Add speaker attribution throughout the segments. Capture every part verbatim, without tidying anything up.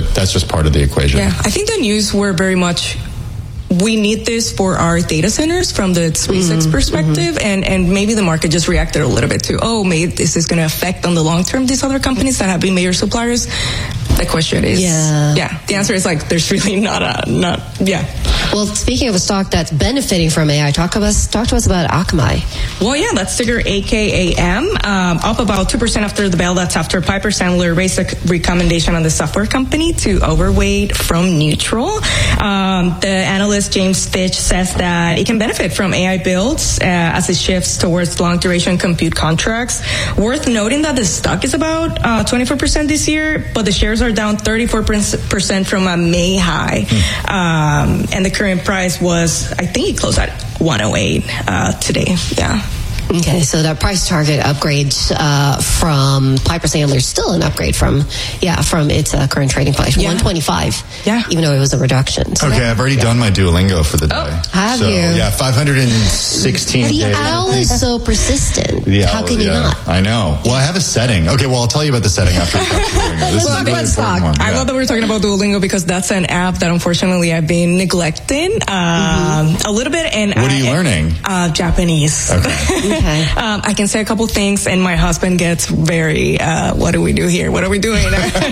Speaker 1: but that's just part of the equation.
Speaker 2: Yeah, I think the news were very much, we need this for our data centers from the SpaceX mm-hmm, perspective, mm-hmm. and, and maybe the market just reacted a little bit to, oh, maybe this is going to affect on the long term these other companies that have been major suppliers. The question is,
Speaker 3: yeah,
Speaker 2: yeah. The answer is like, there's really not a, not, yeah.
Speaker 3: Well, speaking of a stock that's benefiting from A I, talk to us, talk to us about Akamai.
Speaker 2: Well, yeah, that's ticker A K A M, um, up about two percent after the bell. That's after Piper Sandler raised a recommendation on the software company to overweight from neutral. Um, the analyst James Fitch says that it can benefit from A I builds uh, as it shifts towards long duration compute contracts. Worth noting that the stock is about uh, twenty-four percent this year, but the shares are down thirty-four percent from a May high. Mm. Um, and the current price was, I think it closed at one oh eight uh, today. Yeah.
Speaker 3: Okay, so that price target upgrade uh, from Piper Sandler is still an upgrade from, yeah, from its uh, current trading price, yeah. one twenty-five.
Speaker 2: Yeah.
Speaker 3: Even though it was a reduction. So
Speaker 1: okay,
Speaker 3: that,
Speaker 1: I've already
Speaker 3: yeah.
Speaker 1: done my Duolingo for the day.
Speaker 3: Oh, have
Speaker 1: so,
Speaker 3: you?
Speaker 1: Yeah, five hundred sixteen
Speaker 3: the
Speaker 1: days.
Speaker 3: The owl is so persistent.
Speaker 1: The
Speaker 3: How
Speaker 1: owl,
Speaker 3: can you
Speaker 1: yeah,
Speaker 3: not?
Speaker 1: I know. Well, I have a setting. Okay, well, I'll tell you about the setting after we talk to Duolingo. This
Speaker 2: well,
Speaker 1: is a really
Speaker 2: stock.
Speaker 1: important one.
Speaker 2: I
Speaker 1: yeah.
Speaker 2: love that we're talking about Duolingo because that's an app that unfortunately I've been neglecting um, mm-hmm. a little bit. And
Speaker 1: what are you
Speaker 2: I,
Speaker 1: learning?
Speaker 2: Uh, Japanese.
Speaker 1: Okay.
Speaker 2: okay. Um, I can say a couple things, and my husband gets very, uh, what do we do here? What are we doing?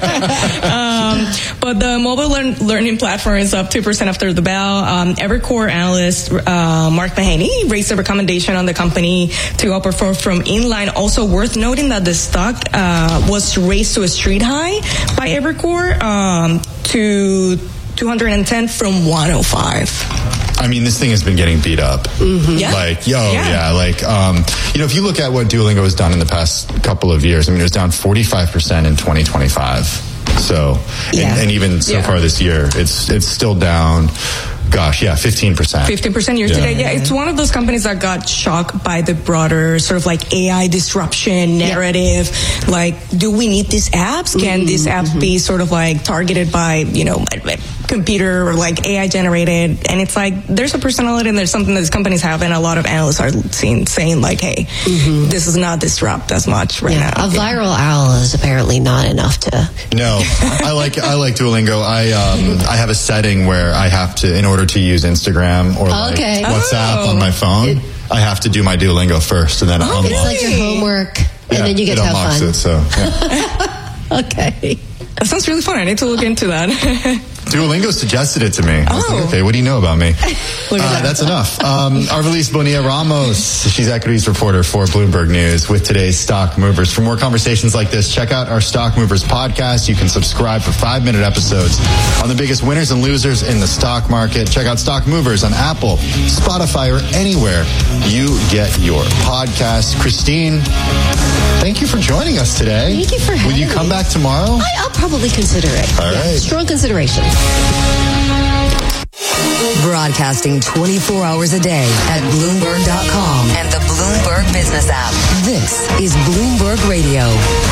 Speaker 2: um, but the mobile learn- learning platform is up two percent after the bell. Um, Evercore analyst uh, Mark Mahaney raised a recommendation on the company to outperform from inline. Also worth noting that the stock uh, was raised to a street high by Evercore um, to two hundred ten from one oh five.
Speaker 1: I mean, this thing has been getting beat up.
Speaker 2: Mm-hmm. Yeah.
Speaker 1: Like, yo,
Speaker 2: yeah.
Speaker 1: yeah. Like, um, you know, if you look at what Duolingo has done in the past couple of years, I mean, it was down forty-five percent in twenty twenty-five. So,
Speaker 3: yeah.
Speaker 1: and, and even so
Speaker 2: yeah.
Speaker 1: far this year, it's it's still down. Gosh, yeah, fifteen percent.
Speaker 2: fifteen percent year to date. Yeah, it's one of those companies that got shocked by the broader sort of like A I disruption narrative. Yeah. Like, do we need these apps? Can mm-hmm, these apps mm-hmm. be sort of like targeted by, you know, computer or like A I generated? And it's like, there's a personality and there's something that these companies have, and a lot of analysts are seeing, saying like, hey, mm-hmm. this is not disrupt as much right
Speaker 3: yeah.
Speaker 2: now.
Speaker 3: A viral yeah. owl is apparently not enough to.
Speaker 1: No, I like I like Duolingo. I um I have a setting where I have to, in order to use Instagram or like
Speaker 3: okay.
Speaker 1: WhatsApp
Speaker 2: oh.
Speaker 1: on my phone, it, I have to do my Duolingo first, and then
Speaker 3: oh,
Speaker 1: unlock.
Speaker 3: It's like your homework, and
Speaker 1: yeah,
Speaker 3: then you get
Speaker 1: it
Speaker 3: to have
Speaker 1: unlocks
Speaker 3: fun.
Speaker 1: It, so, yeah.
Speaker 3: Okay.
Speaker 2: That sounds really fun. I need to look into that.
Speaker 1: Duolingo suggested it to me. I was
Speaker 2: oh.
Speaker 1: like, okay, what do you know about me?
Speaker 2: uh,
Speaker 1: that. That's enough. Um, Arvelise Bonilla Ramos, she's equities reporter for Bloomberg News with today's Stock Movers. For more conversations like this, check out our Stock Movers podcast. You can subscribe for five-minute episodes on the biggest winners and losers in the stock market. Check out Stock Movers on Apple, Spotify, or anywhere you get your podcast. Christine, thank you for joining us today.
Speaker 3: Thank you for having me.
Speaker 1: Will you come back tomorrow?
Speaker 3: I, I'll probably consider it.
Speaker 1: All
Speaker 3: yeah,
Speaker 1: right.
Speaker 3: Strong consideration.
Speaker 4: Broadcasting twenty-four hours a day at Bloomberg dot com and the Bloomberg Business app. This is Bloomberg Radio.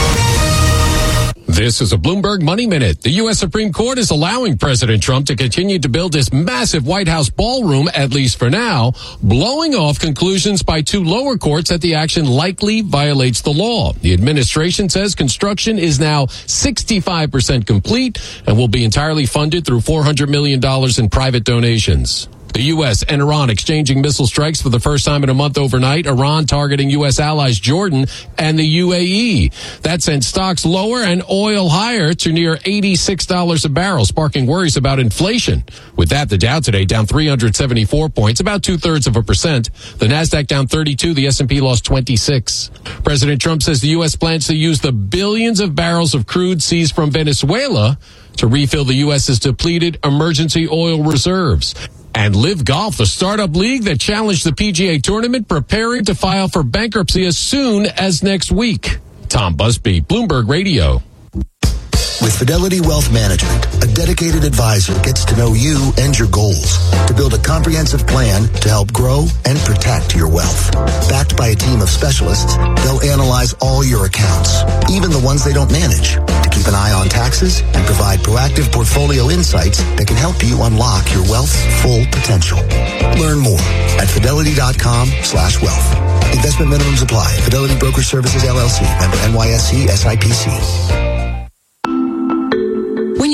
Speaker 5: This is a Bloomberg Money Minute. The U S Supreme Court is allowing President Trump to continue to build this massive White House ballroom, at least for now, blowing off conclusions by two lower courts that the action likely violates the law. The administration says construction is now sixty-five percent complete and will be entirely funded through four hundred million dollars in private donations. The U S and Iran exchanging missile strikes for the first time in a month overnight. Iran targeting U S allies Jordan and the U A E. That sent stocks lower and oil higher to near eighty-six dollars a barrel, sparking worries about inflation. With that, the Dow today down three hundred seventy-four points, about two-thirds of a percent. The Nasdaq down thirty-two. The S and P lost twenty-six. President Trump says the U S plans to use the billions of barrels of crude seized from Venezuela to refill the U S's depleted emergency oil reserves. And Live Golf, the startup league that challenged the P G A tournament, preparing to file for bankruptcy as soon as next week. Tom Busby, Bloomberg Radio.
Speaker 6: With Fidelity Wealth Management, a dedicated advisor gets to know you and your goals to build a comprehensive plan to help grow and protect your wealth. Backed by a team of specialists, they'll analyze all your accounts, even the ones they don't manage, to keep an eye on taxes and provide proactive portfolio insights that can help you unlock your wealth's full potential. Learn more at fidelity.com slash wealth. Investment minimums apply. Fidelity Broker Services, L L C. Member N Y S E, S I P C.
Speaker 4: When you get your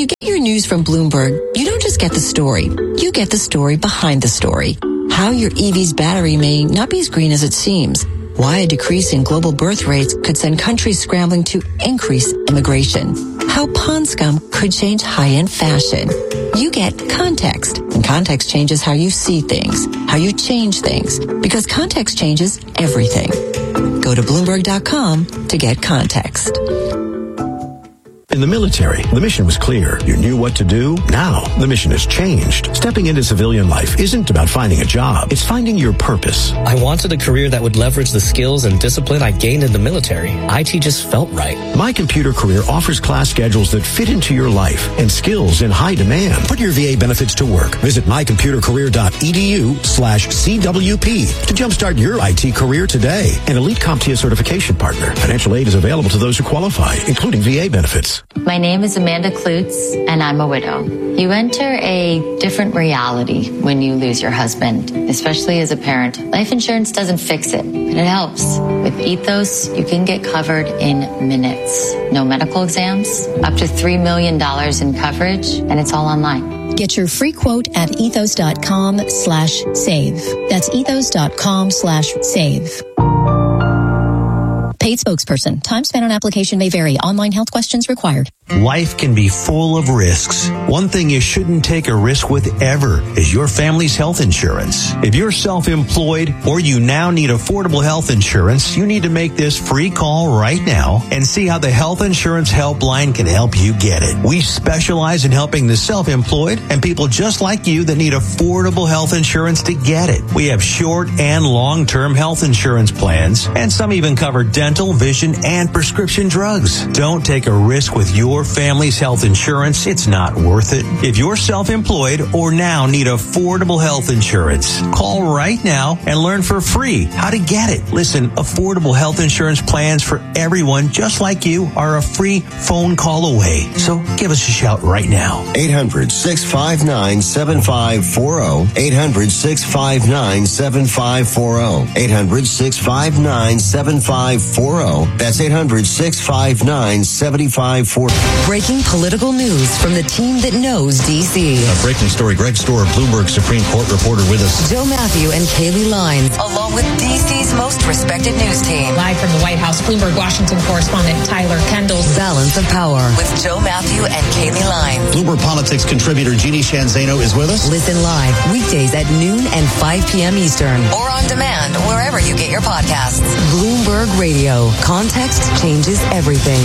Speaker 7: news from Bloomberg, you don't just get the story. You get the story behind the story. How your E V's battery may not be as green as it seems. Why a decrease in global birth rates could send countries scrambling to increase immigration. How pond scum could change high-end fashion. You get context, and context changes how you see things, how you change things, because context changes everything. Go to Bloomberg dot com to get context.
Speaker 8: In the military, the mission was clear. You knew what to do. Now, the mission has changed. Stepping into civilian life isn't about finding a job. It's finding your purpose.
Speaker 9: I wanted a career that would leverage the skills and discipline I gained in the military. I T just felt right.
Speaker 8: My Computer Career offers class schedules that fit into your life and skills in high demand. Put your V A benefits to work. Visit my computer career dot e d u slash C W P to jumpstart your I T career today. An elite CompTIA certification partner. Financial aid is available to those who qualify, including V A benefits.
Speaker 10: My name is Amanda Klutz, and I'm a widow. You enter a different reality when you lose your husband, especially as a parent. Life insurance doesn't fix it, but it helps. With Ethos, you can get covered in minutes. No medical exams, up to three million dollars in coverage, and it's all online.
Speaker 11: Get your free quote at ethos dot com slash save. That's ethos dot com slash save. Paid spokesperson. Time spent on application may vary. Online health questions required.
Speaker 12: Life can be full of risks. One thing you shouldn't take a risk with ever is your family's health insurance. If you're self-employed or you now need affordable health insurance, you need to make this free call right now and see how the Health Insurance Helpline can help you get it. We specialize in helping the self-employed and people just like you that need affordable health insurance to get it. We have short and long-term health insurance plans, and some even cover dental, vision, and prescription drugs. Don't take a risk with your family's health insurance. It's not worth it. If you're self-employed or now need affordable health insurance, call right now and learn for free how to get it. Listen, affordable health insurance plans for everyone just like you are a free phone call away. So give us a shout right now.
Speaker 13: eight hundred, six five nine, seven five four zero. eight hundred, six five nine, seven five four zero. eight hundred, six five nine, seven five four zero. That's eight hundred, six five nine, seven five four zero.
Speaker 4: Breaking political news from the team that knows D C.
Speaker 14: A breaking story. Greg Storer, Bloomberg Supreme Court reporter with us.
Speaker 4: Joe Matthew and Kaylee Lines, along with D C's most respected news team.
Speaker 15: Live from the White House, Bloomberg Washington correspondent Tyler Kendall.
Speaker 4: Balance of Power with Joe Matthew and Kaylee Lines.
Speaker 14: Bloomberg Politics contributor Jeannie Shanzano is with us.
Speaker 4: Listen live weekdays at noon and five p.m. Eastern. Or on demand wherever you get your podcasts. Bloomberg Radio. Context changes everything.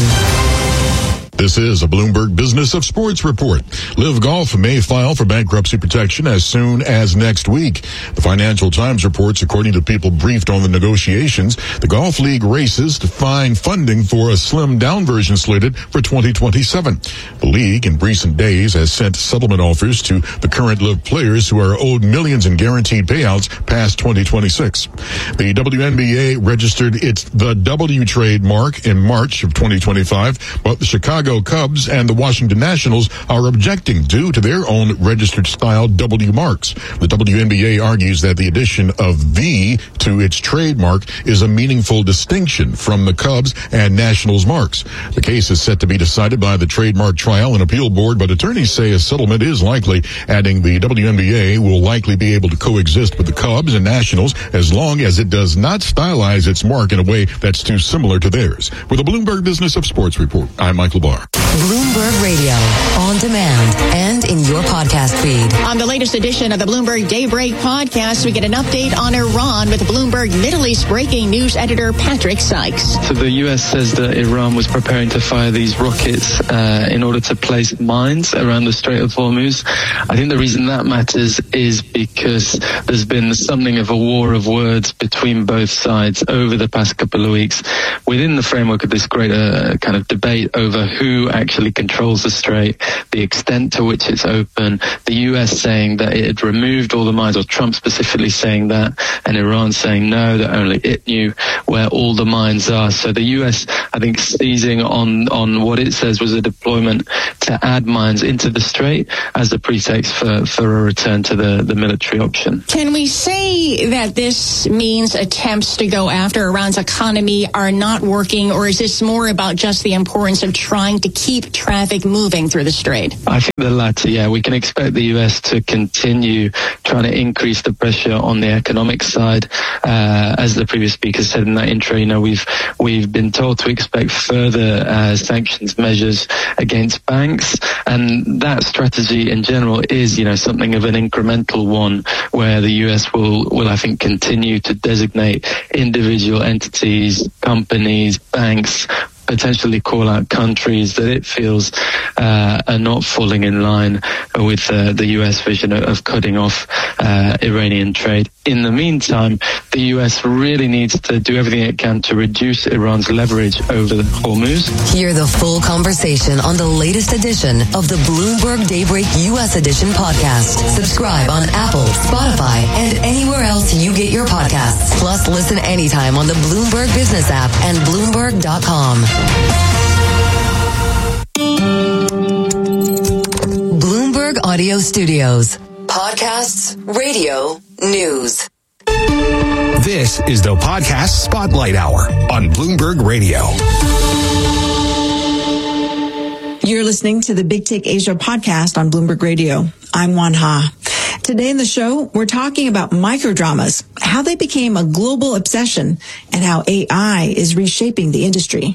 Speaker 16: This is a Bloomberg Business of Sports report. Live Golf may file for bankruptcy protection as soon as next week. The Financial Times reports, according to people briefed on the negotiations, the Golf League races to find funding for a slimmed-down version slated for twenty twenty-seven. The league, in recent days, has sent settlement offers to the current Live players who are owed millions in guaranteed payouts past twenty twenty-six. The W N B A registered its The W trademark in March of twenty twenty-five, but the Chicago Cubs and the Washington Nationals are objecting due to their own registered style W marks. The W N B A argues that the addition of V to its trademark is a meaningful distinction from the Cubs and Nationals marks. The case is set to be decided by the Trademark Trial and Appeal Board, but attorneys say a settlement is likely, adding the W N B A will likely be able to coexist with the Cubs and Nationals as long as it does not stylize its mark in a way that's too similar to theirs. With a Bloomberg Business of Sports report, I'm Michael Barr.
Speaker 4: Bloomberg Radio, on demand and in your podcast feed.
Speaker 17: On the latest edition of the Bloomberg Daybreak podcast, we get an update on Iran with Bloomberg Middle East breaking news editor Patrick Sykes.
Speaker 18: So the U S says that Iran was preparing to fire these rockets uh, in order to place mines around the Strait of Hormuz. I think the reason that matters is because there's been something of a war of words between both sides over the past couple of weeks within the framework of this greater kind of debate over who actually controls the strait, the extent to which it's open. The U S saying that it had removed all the mines, or Trump specifically saying that, and Iran saying no, that only it knew where all the mines are. So the U S, I think, seizing on, on what it says was a deployment to add mines into the Strait as a pretext for, for a return to the, the military option.
Speaker 17: Can we say that this means attempts to go after Iran's economy are not working, or is this more about just the importance of trying to keep traffic moving through the Strait?
Speaker 18: I think the latter, yeah. We can expect the U S to continue trying to increase the pressure on the economic side. Uh, as the previous speaker said in that intro, you know, we've we've been told to expect further uh, sanctions measures against banks, and that strategy in general is, you know, something of an incremental one, where the U S will, will I think, continue to designate individual entities, companies, banks, potentially call out countries that it feels uh, are not falling in line with uh, the U S vision of, of cutting off uh, Iranian trade. In the meantime, the U S really needs to do everything it can to reduce Iran's leverage over the Hormuz.
Speaker 4: Hear the full conversation on the latest edition of the Bloomberg Daybreak U S Edition podcast. Subscribe on Apple, Spotify, and anywhere else you get your podcasts. Plus, listen anytime on the Bloomberg Business app and Bloomberg dot com. Bloomberg Audio Studios. Podcasts, radio, news.
Speaker 19: This is the Podcast Spotlight Hour on Bloomberg Radio.
Speaker 20: You're listening to the Big Take Asia podcast on Bloomberg Radio. I'm Wan Ha. Today in the show, we're talking about microdramas, how they became a global obsession, and how A I is reshaping the industry.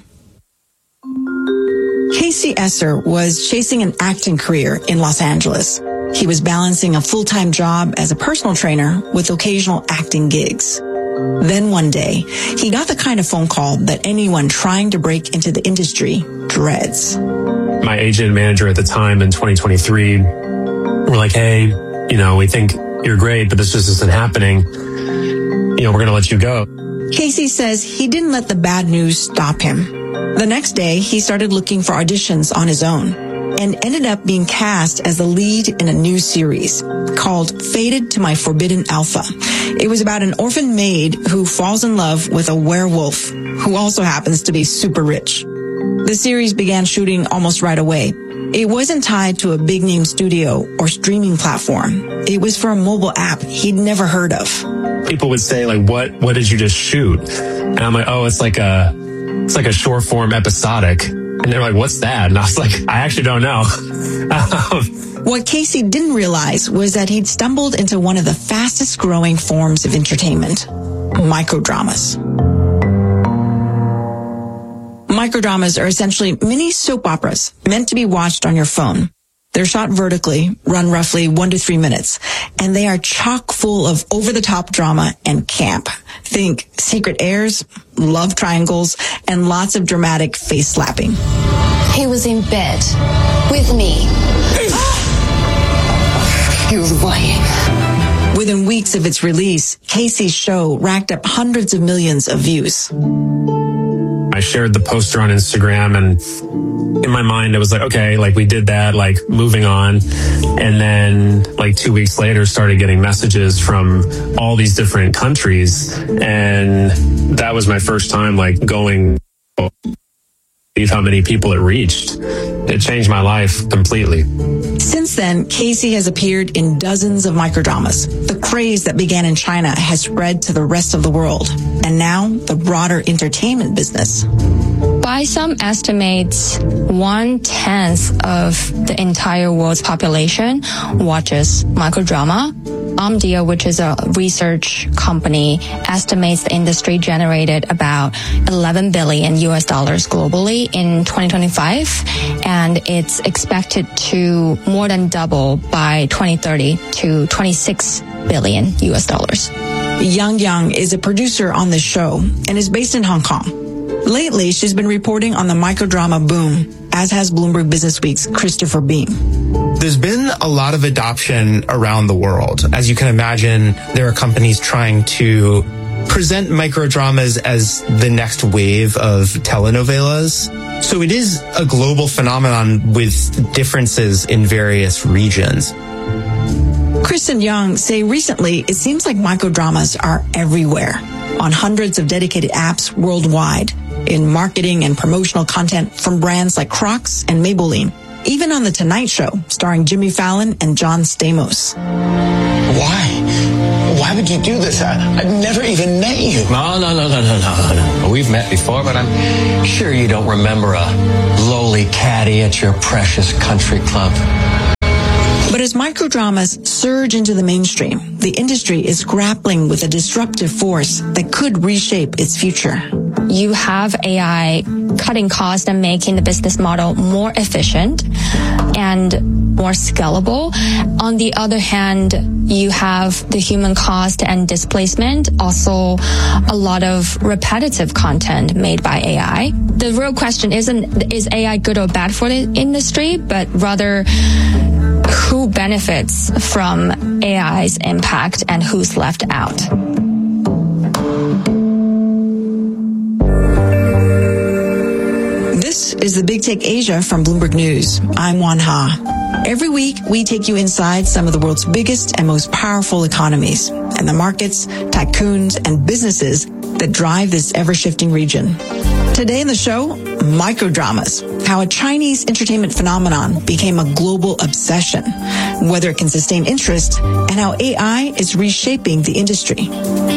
Speaker 20: Casey Esser was chasing an acting career in Los Angeles. He was balancing a full-time job as a personal trainer with occasional acting gigs. Then one day, he got the kind of phone call that anyone trying to break into the industry dreads.
Speaker 21: My agent and manager at the time in twenty twenty-three were like, hey, you know, we think you're great, but this just isn't happening. You know, we're going to let you go.
Speaker 20: Casey says he didn't let the bad news stop him. The next day, he started looking for auditions on his own and ended up being cast as the lead in a new series called Fated to My Forbidden Alpha. It was about an orphan maid who falls in love with a werewolf who also happens to be super rich. The series began shooting almost right away. It wasn't tied to a big-name studio or streaming platform. It was for a mobile app he'd never heard of.
Speaker 21: People would say, like, what, what did you just shoot? And I'm like, oh, it's like a, it's like a short form episodic. And they're like, what's that? And I was like, I actually don't know.
Speaker 20: What Casey didn't realize was that he'd stumbled into one of the fastest growing forms of entertainment, microdramas. Microdramas are essentially mini soap operas meant to be watched on your phone. They're shot vertically, run roughly one to three minutes, and they are chock full of over-the-top drama and camp. Think Secret Heirs, love triangles, and lots of dramatic face slapping.
Speaker 22: He was in bed with me. He was lying.
Speaker 20: Within weeks of its release, Casey's show racked up hundreds of millions of views.
Speaker 21: I shared the poster on Instagram, and in my mind, it was like, okay, like we did that, like moving on. And then like two weeks later, started getting messages from all these different countries. And that was my first time like going, oh, how many people it reached. It changed my life completely.
Speaker 20: Since then, Casey has appeared in dozens of microdramas. The craze that began in China has spread to the rest of the world, and now the broader entertainment business.
Speaker 23: By some estimates, one-tenth of the entire world's population watches microdrama. Omdia, which is a research company, estimates the industry generated about eleven billion U S dollars globally in twenty twenty-five, and it's expected to more than double by twenty thirty to twenty-six billion U S dollars.
Speaker 20: Yang Yang is a producer on this show and is based in Hong Kong. Lately, she's been reporting on the microdrama boom, as has Bloomberg Businessweek's Christopher Beam.
Speaker 24: There's been a lot of adoption around the world. As you can imagine, there are companies trying to present microdramas as the next wave of telenovelas. So it is a global phenomenon with differences in various regions.
Speaker 20: Chris and Young say recently it seems like microdramas are everywhere, on hundreds of dedicated apps worldwide, in marketing and promotional content from brands like Crocs and Maybelline, even on The Tonight Show, starring Jimmy Fallon and John Stamos.
Speaker 1: Why? Why would you do this? I, I've never even met you.
Speaker 2: No, no, no, no, no, no, no. We've met before, but I'm sure you don't remember a lowly caddy at your precious country club.
Speaker 20: But as microdramas surge into the mainstream, the industry is grappling with a disruptive force that could reshape its future.
Speaker 23: You have A I cutting costs and making the business model more efficient and more scalable. On the other hand, you have the human cost and displacement, also a lot of repetitive content made by A I. The real question isn't, is A I good or bad for the industry, but rather who benefits from A I's impact and who's left out.
Speaker 20: This is the Big Take Asia from Bloomberg News. I'm Wan Ha. Every week, we take you inside some of the world's biggest and most powerful economies and the markets, tycoons, and businesses that drive this ever-shifting region. Today in the show, microdramas, how a Chinese entertainment phenomenon became a global obsession, whether it can sustain interest, and how A I is reshaping the industry.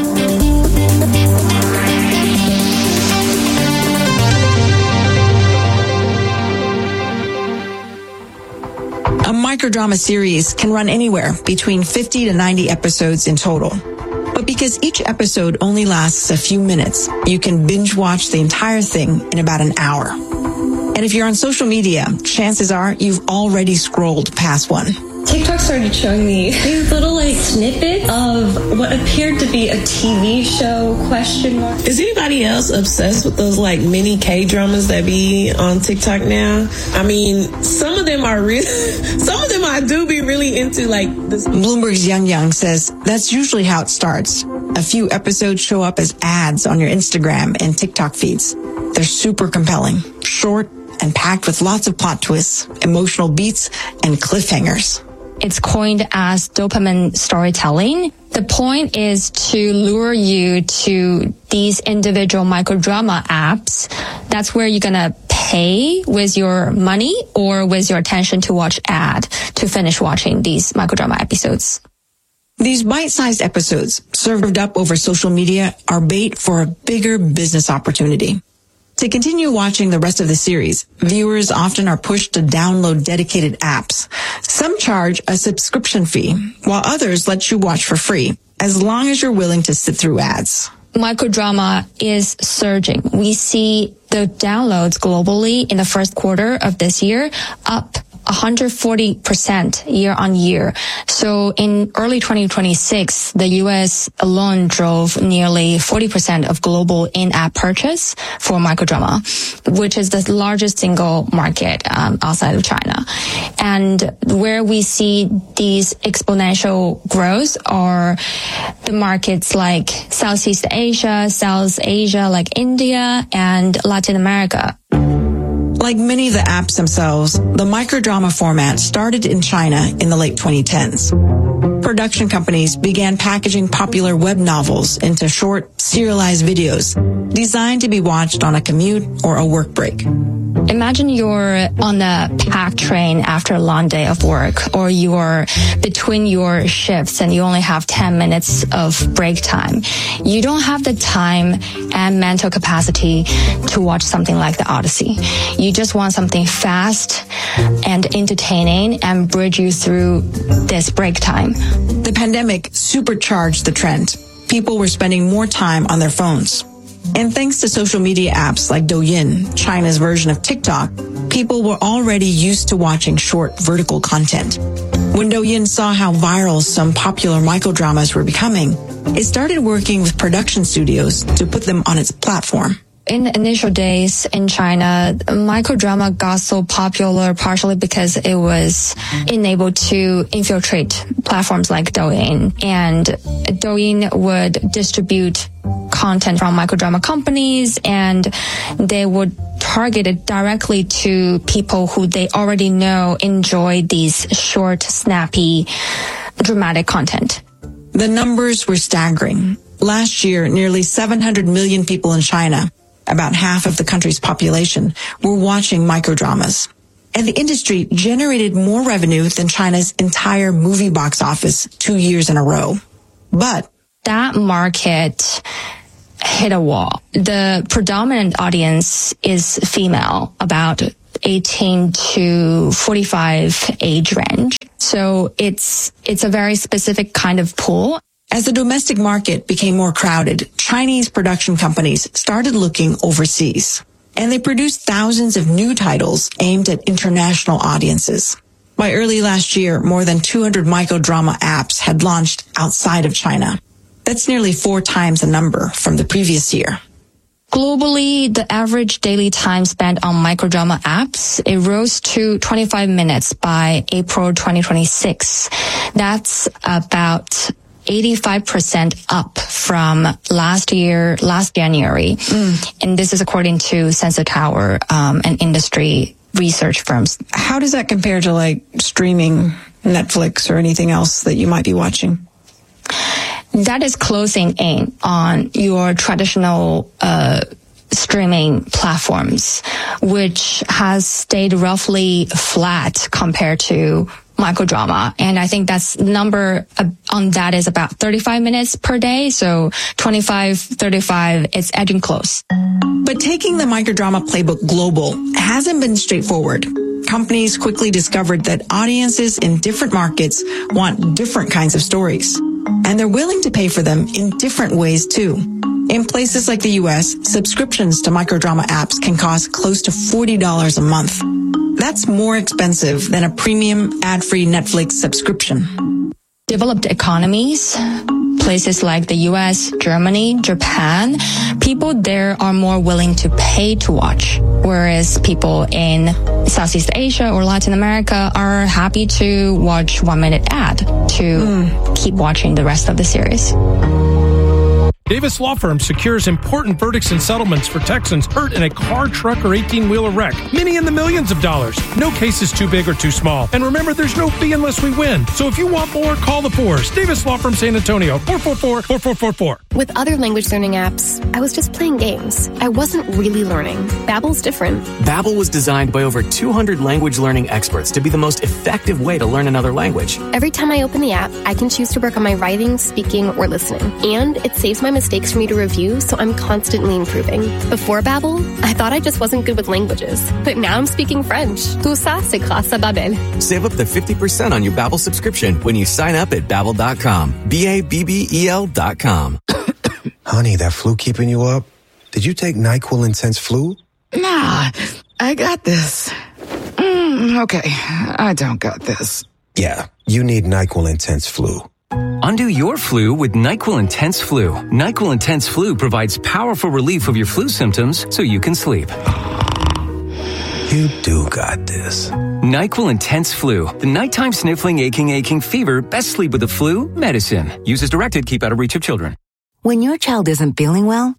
Speaker 20: A microdrama series can run anywhere between fifty to ninety episodes in total. But because each episode only lasts a few minutes, you can binge watch the entire thing in about an hour. And if you're on social media, chances are you've already scrolled past one.
Speaker 3: TikTok started showing me these little like snippets of what appeared to be a T V show, question mark.
Speaker 5: Is anybody else obsessed with those like mini K-dramas that be on TikTok now? I mean, some of them are really, some of them I do be really into like this.
Speaker 20: Bloomberg's Young Young says that's usually how it starts. A few episodes show up as ads on your Instagram and TikTok feeds. They're super compelling, short, and packed with lots of plot twists, emotional beats, and cliffhangers.
Speaker 23: It's coined as dopamine storytelling. The point is to lure you to these individual microdrama apps. That's where you're going to pay with your money or with your attention to watch ad to finish watching these microdrama episodes.
Speaker 20: These bite-sized episodes, served up over social media, are bait for a bigger business opportunity. To continue watching the rest of the series, viewers often are pushed to download dedicated apps. Some charge a subscription fee, while others let you watch for free, as long as you're willing to sit through ads.
Speaker 23: Microdrama is surging. We see the downloads globally in the first quarter of this year up one hundred forty percent year on year. So in early twenty twenty-six, the U S alone drove nearly forty percent of global in-app purchase for microdrama, which is the largest single market um, outside of China. And where we see these exponential growth are the markets like Southeast Asia, South Asia, like India, and Latin America.
Speaker 20: Like many of the apps themselves, the microdrama format started in China in the late twenty tens. Production companies began packaging popular web novels into short, serialized videos designed to be watched on a commute or a work break.
Speaker 23: Imagine you're on a packed train after a long day of work, or you're between your shifts and you only have ten minutes of break time. You don't have the time and mental capacity to watch something like The Odyssey. You just want something fast and entertaining and bridge you through this break time.
Speaker 20: The pandemic supercharged the trend. People were spending more time on their phones. And thanks to social media apps like Douyin, China's version of TikTok, people were already used to watching short vertical content. When Douyin saw how viral some popular microdramas were becoming, it started working with production studios to put them on its platform.
Speaker 23: in the initial days in China, microdrama got so popular partially because it was enabled to infiltrate platforms like Douyin. And Douyin would distribute content from microdrama companies, and they would target it directly to people who they already know enjoy these short, snappy, dramatic content.
Speaker 20: The numbers were staggering. Last year, nearly seven hundred million people in China, about half of the country's population, were watching microdramas. And the industry generated more revenue than China's entire movie box office two years in a row. But
Speaker 23: that market hit a wall. The predominant audience is female, about eighteen to forty-five age range. So it's it's a very specific kind of pool. As the domestic market became more crowded, Chinese production companies started looking overseas. And they produced thousands of new titles aimed at international audiences. By early last year, more than two hundred microdrama apps had launched outside of China. That's nearly four times the number from the previous year. Globally, the average daily time spent on microdrama apps, it rose to twenty-five minutes by April twenty twenty-six. That's about eighty-five percent up from last year, last January. Mm. And this is according to Sensor Tower um, and industry research firms.
Speaker 20: How does that compare to like streaming, Netflix, or anything else that you might be watching?
Speaker 23: That is closing in on your traditional uh streaming platforms, which has stayed roughly flat compared to microdrama. And I think that's number on that is about thirty-five minutes per day. So twenty-five, thirty-five, it's edging close.
Speaker 20: But taking the microdrama playbook global hasn't been straightforward. Companies quickly discovered that audiences in different markets want different kinds of stories. And they're willing to pay for them in different ways too. In places like the U S, subscriptions to microdrama apps can cost close to forty dollars a month. That's more expensive than a premium ad-free Netflix subscription.
Speaker 23: Developed economies, places like the U S, Germany, Japan, people there are more willing to pay to watch, whereas people in Southeast Asia or Latin America are happy to watch one-minute ad to mm. keep watching the rest of the series.
Speaker 6: Davis Law Firm secures important verdicts and settlements for Texans hurt in a car, truck, or eighteen-wheeler wreck. Many in the millions of dollars. No case is too big or too small. And remember, there's no fee unless we win. So if you want more, call the Fours. Davis Law Firm San Antonio, four four four, four four four four.
Speaker 7: With other language learning apps, I was just playing games. I wasn't really learning. Babbel's different.
Speaker 8: Babbel was designed by over two hundred language learning experts to be the most effective way to learn another language.
Speaker 7: Every time I open the app, I can choose to work on my writing, speaking, or listening. And it saves my mistakes for me to review, so I'm constantly improving. Before Babbel, I thought I just wasn't good with languages. But now I'm speaking French. Tout ça, c'est grâce à Babbel.
Speaker 8: Save up to fifty percent on your Babbel subscription when you sign up at Babbel dot com. B A B B E L dot com.
Speaker 9: Honey, that flu keeping you up? Did you take NyQuil Intense Flu?
Speaker 25: Nah, I got this. Mm, okay, I don't got this.
Speaker 9: Yeah, you need NyQuil Intense Flu.
Speaker 26: Undo your flu with NyQuil Intense Flu. NyQuil Intense Flu provides powerful relief of your flu symptoms so you can sleep.
Speaker 9: You do got this.
Speaker 26: NyQuil Intense Flu. The nighttime sniffling, aching, aching fever. Best sleep with the flu medicine. Use as directed. Keep out of reach of children.
Speaker 27: When your child isn't feeling well,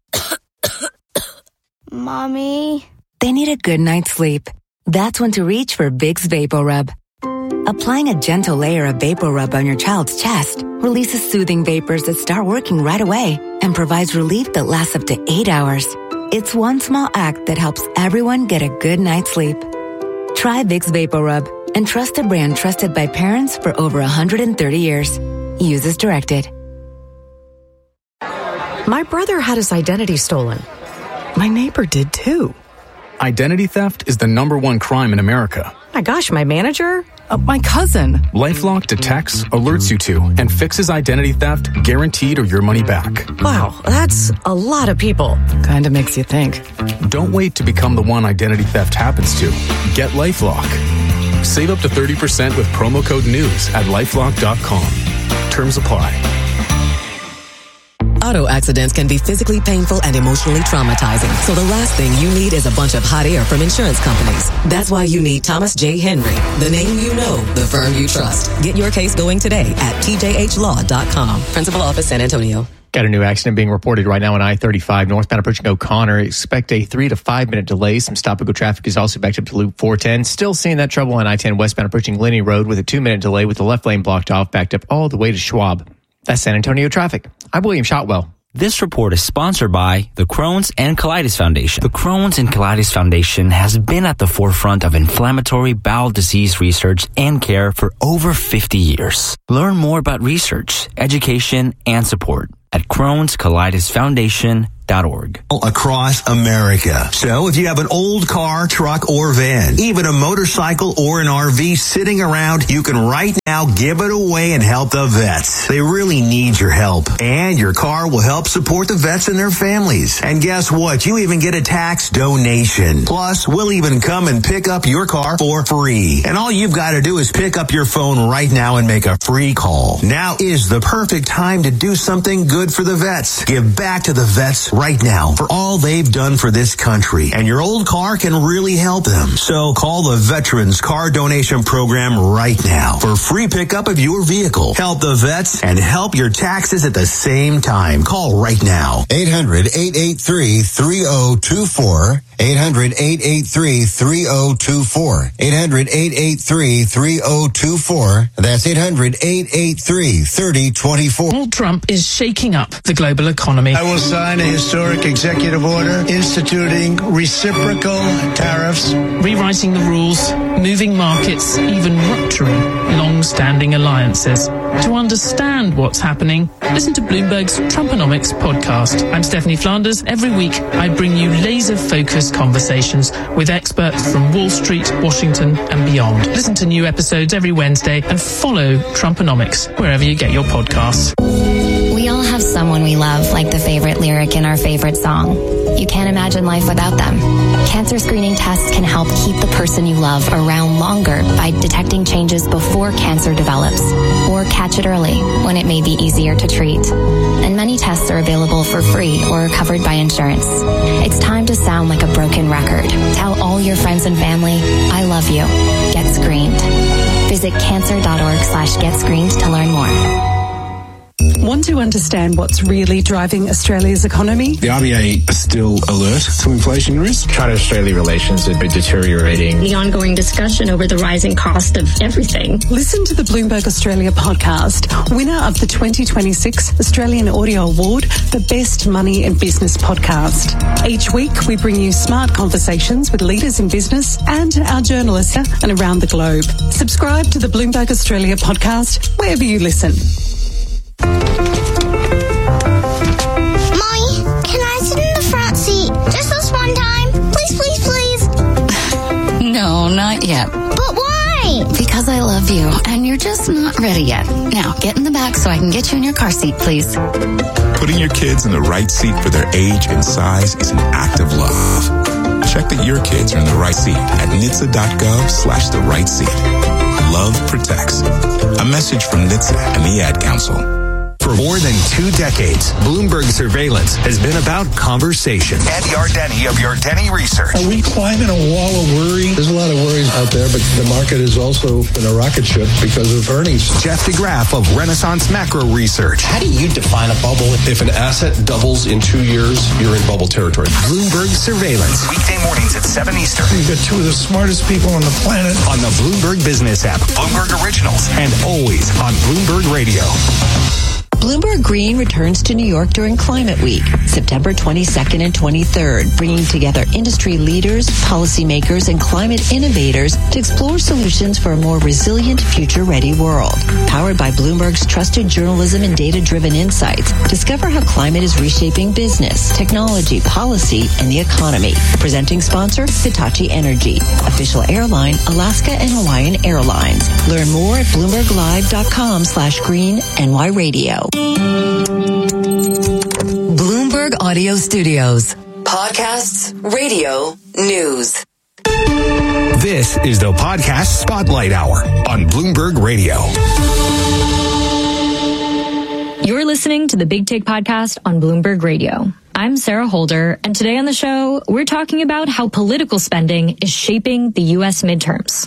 Speaker 22: Mommy,
Speaker 27: they need a good night's sleep. That's when to reach for Vicks VapoRub. Applying a gentle layer of VapoRub on your child's chest releases soothing vapors that start working right away and provides relief that lasts up to eight hours. It's one small act that helps everyone get a good night's sleep. Try Vicks VapoRub and trust a brand trusted by parents for over one hundred thirty years. Use as directed.
Speaker 28: My brother had his identity stolen. My neighbor did too.
Speaker 29: Identity theft is the number one crime in America.
Speaker 28: My gosh, my manager? Uh, my cousin.
Speaker 29: LifeLock detects, alerts you to, and fixes identity theft guaranteed or your money back.
Speaker 28: Wow, that's a lot of people. Kinda makes you think.
Speaker 29: Don't wait to become the one identity theft happens to. Get LifeLock. Save up to thirty percent with promo code NEWS at lifelock dot com. Terms apply.
Speaker 10: Auto accidents can be physically painful and emotionally traumatizing. So the last thing you need is a bunch of hot air from insurance companies. That's why you need Thomas J. Henry, the name you know, the firm you trust. Get your case going today at T J H law dot com. Principal Office, San Antonio.
Speaker 11: Got a new accident being reported right now on I thirty-five northbound approaching O'Connor. Expect a three to five minute delay. Some stop-and-go traffic is also backed up to Loop four ten. Still seeing that trouble on I ten westbound approaching Linney Road with a two minute delay with the left lane blocked off, backed up all the way to Schwab. That's San Antonio traffic. I'm William Shotwell.
Speaker 12: This report is sponsored by the Crohn's and Colitis Foundation. The Crohn's and Colitis Foundation has been at the forefront of inflammatory bowel disease research and care for over fifty years. Learn more about research, education, and support at Crohn's Colitis Foundation dot org.
Speaker 13: Across America. So if you have an old car, truck, or van, even a motorcycle or an R V sitting around, you can right now give it away and help the vets. They really need your help. And your car will help support the vets and their families. And guess what? You even get a tax donation. Plus, we'll even come and pick up your car for free. And all you've got to do is pick up your phone right now and make a free call. Now is the perfect time to do something good for the vets. Give back to the vets right now for all they've done for this country. And your old car can really help them. So call the Veterans Car Donation Program right now for free pickup of your vehicle. Help the vets and help your taxes at the same time. Call right now.
Speaker 14: eight hundred, eight eight three, three oh two four. eight hundred, eight eight three, three oh two four. eight hundred, eight eight three, three oh two four. That's eight hundred, eight eight three, three oh two four.
Speaker 15: Donald Trump is shaking up the global economy.
Speaker 1: I will sign a historic executive order instituting reciprocal tariffs,
Speaker 15: rewriting the rules, moving markets, even rupturing long-standing alliances. To understand what's happening, listen to Bloomberg's Trumponomics podcast. I'm Stephanie Flanders. Every week, I bring you laser-focused conversations with experts from Wall Street, Washington, and beyond. Listen to new episodes every Wednesday and follow Trumponomics wherever you get your podcasts.
Speaker 16: We all have someone we love, like the favorite lyric in our favorite song. You can't imagine life without them. Cancer screening tests can help keep the person you love around longer by detecting changes before cancer develops, or catch it early when it may be easier to treat. And many tests are available for free or covered by insurance. It's time to sound like a broken record. Tell all your friends and family, I love you. Get screened. Visit cancer.org slash get screened to learn more.
Speaker 17: Want to understand what's really driving Australia's economy?
Speaker 18: The R B A is still alert to inflation risk.
Speaker 21: China-Australia relations have been deteriorating.
Speaker 3: The ongoing discussion over the rising cost of everything.
Speaker 17: Listen to the Bloomberg Australia podcast, winner of the twenty twenty-six Australian Audio Award for Best Money and Business Podcast. Each week, we bring you smart conversations with leaders in business and our journalists and around the globe. Subscribe to the Bloomberg Australia podcast wherever you listen.
Speaker 22: No, not yet.
Speaker 23: But why?
Speaker 22: Because I love you, and you're just not ready yet. Now, get in the back so I can get you in your car seat, please.
Speaker 30: Putting your kids in the right seat for their age and size is an act of love. Check that your kids are in the right seat at N H T S A dot gov slash the right seat. Love protects. A message from N H T S A and the Ad Council.
Speaker 19: For more than two decades, Bloomberg Surveillance has been about conversation.
Speaker 31: Andy Ardeni of Ardeni Research.
Speaker 1: Are we climbing a wall of worry? There's a lot of worries out there, but the market is also in a rocket ship because of earnings.
Speaker 19: Jeff DeGraff of Renaissance Macro Research.
Speaker 32: How do you define a bubble? If an asset doubles in two years, you're in bubble territory.
Speaker 19: Bloomberg Surveillance.
Speaker 31: Weekday mornings at seven Eastern.
Speaker 1: You've got two of the smartest people on the planet.
Speaker 19: On the Bloomberg Business app.
Speaker 31: Bloomberg Originals.
Speaker 19: And always on Bloomberg Radio.
Speaker 33: Bloomberg Green returns to New York during Climate Week, September twenty-second and twenty-third, bringing together industry leaders, policymakers, and climate innovators to explore solutions for a more resilient, future-ready world. Powered by Bloomberg's trusted journalism and data-driven insights, discover how climate is reshaping business, technology, policy, and the economy. Presenting sponsor, Hitachi Energy. Official airline, Alaska and Hawaiian Airlines. Learn more at bloomberglive.com slash green NY radio.
Speaker 4: Bloomberg Audio Studios. Podcasts, radio, news.
Speaker 19: This is the Podcast Spotlight Hour on Bloomberg Radio.
Speaker 2: You're listening to the Big Take podcast on Bloomberg Radio. I'm Sarah Holder, and today on the show, we're talking about how political spending is shaping the U S midterms.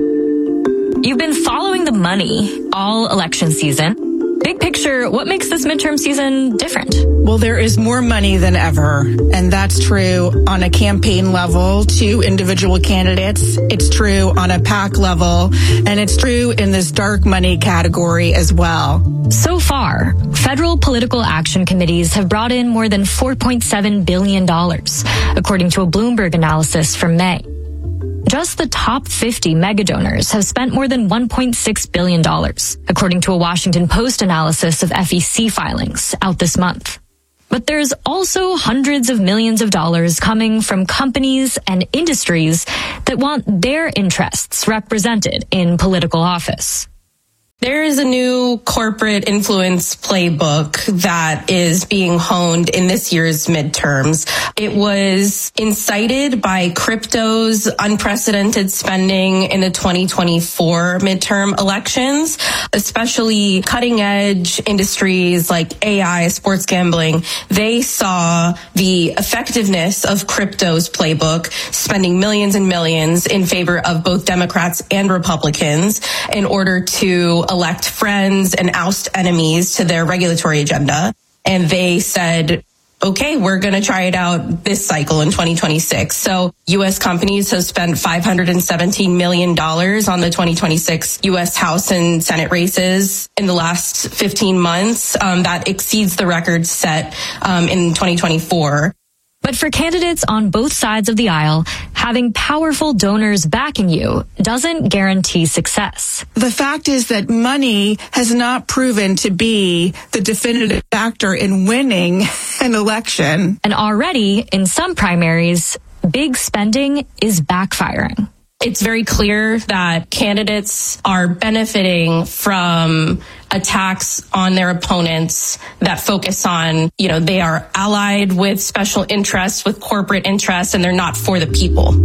Speaker 2: You've been following the money all election season. Big picture, what makes this midterm season different?
Speaker 5: Well, there is more money than ever, and that's true on a campaign level to individual candidates. It's true on a PAC level, and it's true in this dark money category as well.
Speaker 2: So far, federal political action committees have brought in more than four point seven billion dollars, according to a Bloomberg analysis from May. Just the top fifty megadonors have spent more than one point six billion dollars, according to a Washington Post analysis of F E C filings out this month. But there's also hundreds of millions of dollars coming from companies and industries that want their interests represented in political office.
Speaker 6: There is a new corporate influence playbook that is being honed in this year's midterms. It was incited by crypto's unprecedented spending in the twenty twenty-four midterm elections, especially cutting edge industries like A I, sports gambling. They saw the effectiveness of crypto's playbook, spending millions and millions in favor of both Democrats and Republicans in order to elect friends and oust enemies to their regulatory agenda. And they said, okay, we're going to try it out this cycle in twenty twenty-six. So U S companies have spent five hundred seventeen million dollars on the twenty twenty-six U S House and Senate races in the last fifteen months. Um, that exceeds the record set um, in twenty twenty-four.
Speaker 2: But for candidates on both sides of the aisle, having powerful donors backing you doesn't guarantee success.
Speaker 5: The fact is that money has not proven to be the definitive factor in winning an election.
Speaker 2: And already, in some primaries, big spending is backfiring.
Speaker 6: It's very clear that candidates are benefiting from attacks on their opponents that focus on, you know, they are allied with special interests, with corporate interests, and they're not for the people.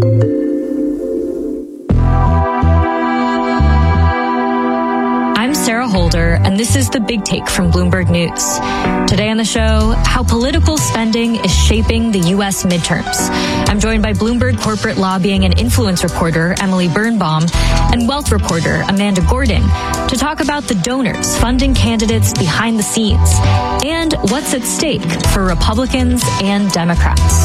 Speaker 2: I'm Sarah Holder, and this is the Big Take from Bloomberg News. Today on the show, how political spending is shaping the U S midterms. I'm joined by Bloomberg corporate lobbying and influence reporter Emily Birnbaum and wealth reporter Amanda Gordon to talk about the donors funding candidates behind the scenes and what's at stake for Republicans and Democrats.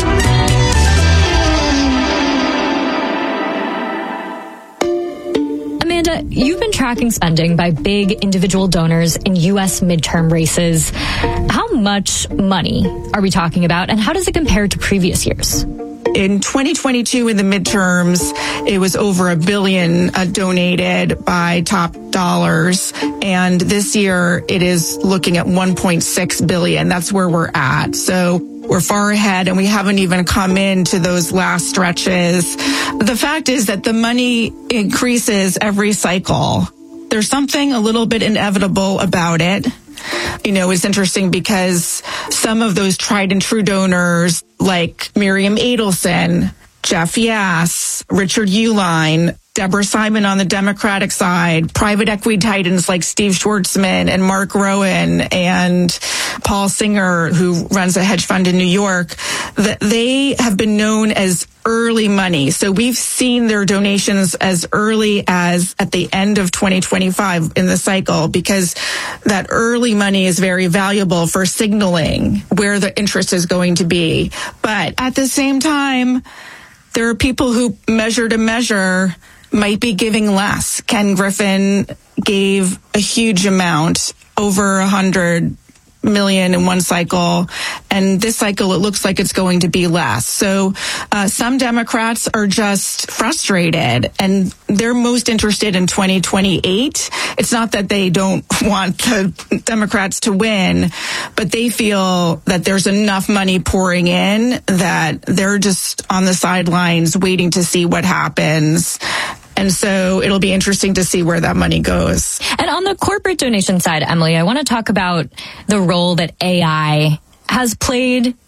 Speaker 2: Amanda, you've been tracking spending by big individual donors in U S midterm races. How much money are we talking about, and how does it compare to previous years?
Speaker 5: In twenty twenty-two, in the midterms, it was over a billion uh, donated by top dollars. And this year, it is looking at one point six billion. That's where we're at. So we're far ahead, and we haven't even come into those last stretches. The fact is that the money increases every cycle. There's something a little bit inevitable about it. You know, it's interesting because some of those tried and true donors like Miriam Adelson, Jeff Yass, Richard Uihlein, Deborah Simon on the Democratic side, private equity titans like Steve Schwartzman and Mark Rowan and Paul Singer, who runs a hedge fund in New York, that they have been known as early money. So we've seen their donations as early as at the end of twenty twenty-five in the cycle, because that early money is very valuable for signaling where the interest is going to be. But at the same time, there are people who measure to measure might be giving less. Ken Griffin gave a huge amount, over a hundred million in one cycle, and this cycle it looks like it's going to be less. So uh, some Democrats are just frustrated, and they're most interested in twenty twenty-eight. It's not that they don't want the Democrats to win, but they feel that there's enough money pouring in that they're just on the sidelines waiting to see what happens. And so it'll be interesting to see where that money goes.
Speaker 2: And on the corporate donation side, Emily, I want to talk about the role that A I has played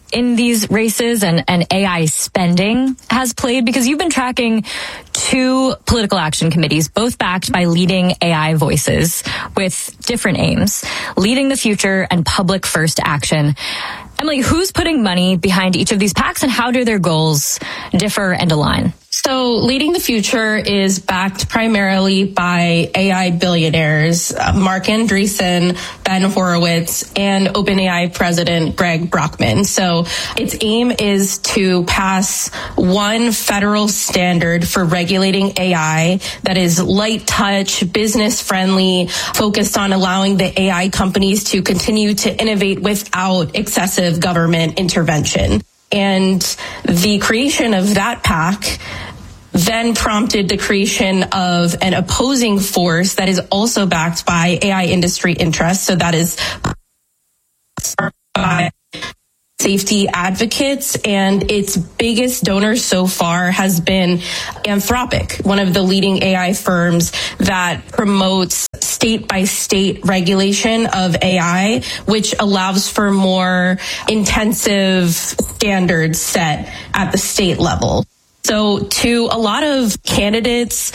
Speaker 2: in these races and, and A I spending has played? Because you've been tracking two political action committees, both backed by leading A I voices with different aims, Leading the Future and Public First Action. Emily, who's putting money behind each of these PACs, and how do their goals differ and align?
Speaker 6: So Leading the Future is backed primarily by A I billionaires, uh, Mark Andreessen, Ben Horowitz, and OpenAI president Greg Brockman. So its aim is to pass one federal standard for regulating A I that is light touch, business friendly, focused on allowing the A I companies to continue to innovate without excessive government intervention. And the creation of that PAC then prompted the creation of an opposing force that is also backed by A I industry interests. So that is by safety advocates, and its biggest donor so far has been Anthropic, one of the leading A I firms that promotes state by state regulation of A I, which allows for more intensive standards set at the state level. So to a lot of candidates,